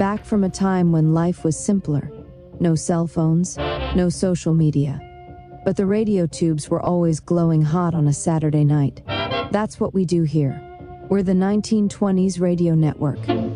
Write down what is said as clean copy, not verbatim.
Back from a time when life was simpler. No cell phones, no social media. But the radio tubes were always glowing hot on a Saturday night. That's what we do here. We're the 1920s Radio Network.